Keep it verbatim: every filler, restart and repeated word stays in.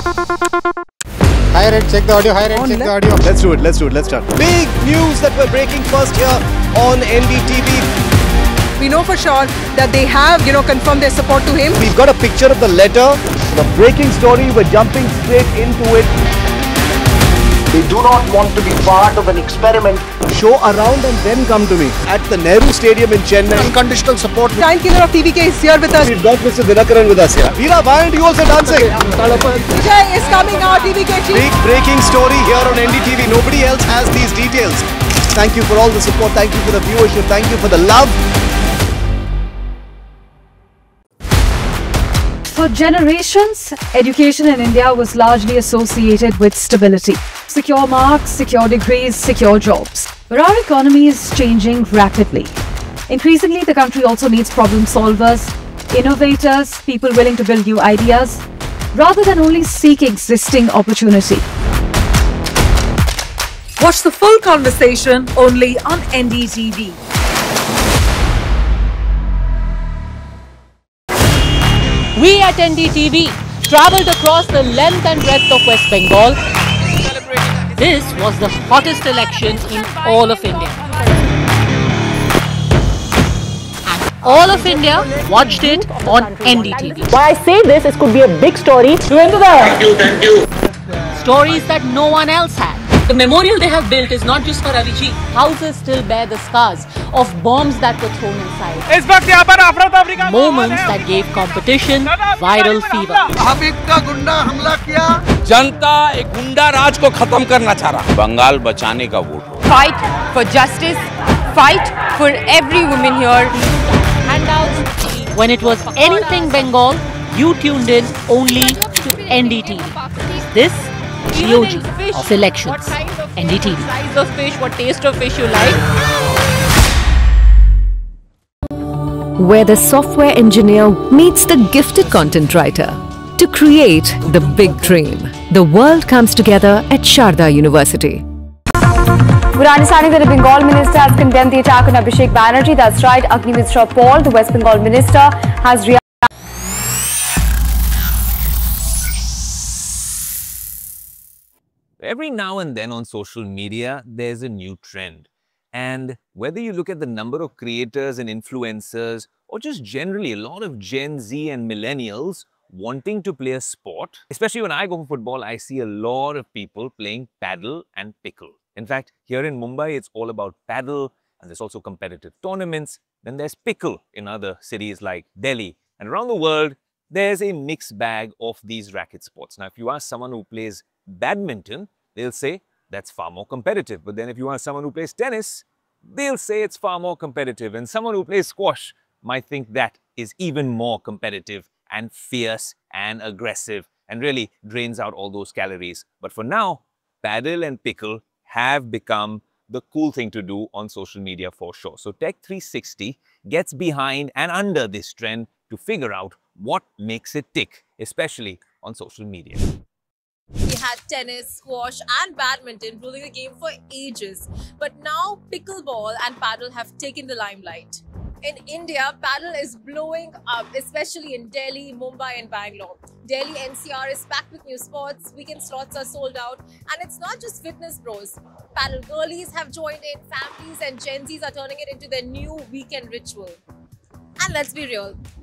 Higher rate, check the audio, higher rate, check the audio. Let's do it, let's do it, let's start. Big news that we're breaking first here on N D T V. We know for sure that they have, you know, confirmed their support to him. We've got a picture of the letter, the breaking story, we're jumping straight into it. They do not want to be part of an experiment. Show around and then come to me at the Nehru Stadium in Chennai. Unconditional support. Time killer of T V K is here with us. We've got Mister Dinakaran with us here. Veera, why aren't you also dancing? Vijay is coming now, T V K chief. Big breaking story here on N D T V. Nobody else has these details. Thank you for all the support. Thank you for the viewership. Thank you for the love. For generations, education in India was largely associated with stability. Secure marks, secure degrees, secure jobs. But our economy is changing rapidly. Increasingly, the country also needs problem solvers, innovators, people willing to build new ideas, rather than only seek existing opportunity. Watch the full conversation only on N D T V. We at N D T V travelled across the length and breadth of West Bengal. This was the hottest election in all of India. And all of India watched it on N D T V. Why I say this, it could be a big story. Thank you, thank you. Stories that no one else had. The memorial they have built is not just for Avijit. Houses still bear the scars of bombs that were thrown inside. Moments that gave competition viral fever. जनता एक गुंडा राज को खत्म करना चाह रहा। बंगाल बचाने का vote. Fight for justice, fight for every woman here. Handouts. When it was anything Bengal, you tuned in only to N D T V. This the O G of selections. N D T V. Size of fish, what taste of fish you like. Where the software engineer meets the gifted content writer to create the big dream. The world comes together at Sharda University. We're understanding that the Bengal minister has condemned the attack on Abhishek Banerjee. That's right, Agni Mishra Paul, the West Bengal minister, has reacted. Every now and then on social media, there's a new trend. And whether you look at the number of creators and influencers, or just generally a lot of Gen Z and millennials wanting to play a sport, especially when I go for football, I see a lot of people playing paddle and pickle. In fact, here in Mumbai, it's all about paddle, and there's also competitive tournaments. Then there's pickle in other cities like Delhi. And around the world, there's a mixed bag of these racket sports. Now, if you ask someone who plays badminton, they'll say that's far more competitive. But then if you ask someone who plays tennis, they'll say it's far more competitive. And someone who plays squash might think that is even more competitive and fierce and aggressive and really drains out all those calories. But for now, paddle and pickle have become the cool thing to do on social media for sure. So Tech three sixty gets behind and under this trend to figure out what makes it tick, especially on social media. We had tennis, squash and badminton ruling the game for ages. But now pickleball and paddle have taken the limelight. In India, paddle is blowing up, especially in Delhi, Mumbai and Bangalore. Delhi N C R is packed with new spots, weekend slots are sold out, and it's not just fitness bros. Paddle girlies have joined in, families and Gen Zs are turning it into their new weekend ritual. And let's be real,